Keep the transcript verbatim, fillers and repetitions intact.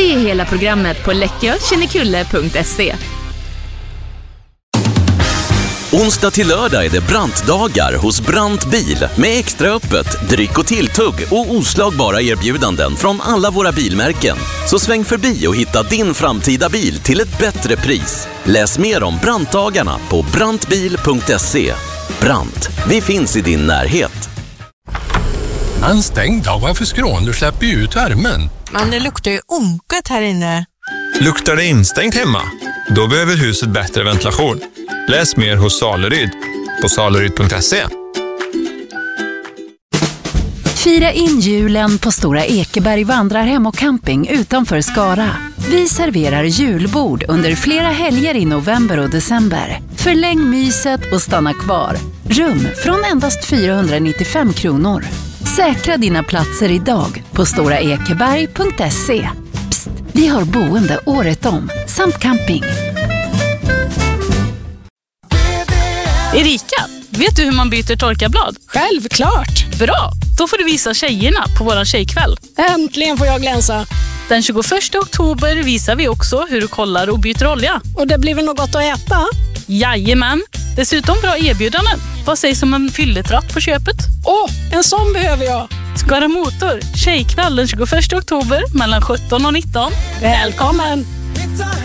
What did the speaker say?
Se hela programmet på läckö kinnekulle punkt se. Onsdag till lördag är det Brantdagar hos Brant Bil med extra öppet, dryck och tilltugg och oslagbara erbjudanden från alla våra bilmärken. Så sväng förbi och hitta din framtida bil till ett bättre pris. Läs mer om Brantdagarna på brantbil punkt se. Brant, vi finns i din närhet. En stängd dag, varför skrån? Du släpper ju ut värmen. Men det luktar ju onkat här inne. Luktar det instängt hemma? Då behöver huset bättre ventilation. Läs mer hos Saleryd på saleryd punkt se. Fira in julen på Stora Ekeberg vandrarhem och camping utanför Skara. Vi serverar julbord under flera helger i november och december. Förläng myset och stanna kvar. Rum från endast fyrahundranittiofem kronor. Säkra dina platser idag på stora ekeberg punkt se. Psst, vi har boende året om, samt camping. Erika, vet du hur man byter torkarblad? Självklart! Bra, då får du visa tjejerna på våran tjejkväll. Äntligen får jag glänsa. Den tjugoförsta oktober visar vi också hur du kollar och byter olja. Och det blir väl något gott att äta? Jajamän, dessutom bra erbjudanden. Vad sägs om en fylletratt på köpet? Åh, oh, en sån behöver jag! Skara Motor, tjejkväll den tjugoförsta oktober mellan sjutton och nitton. Välkommen!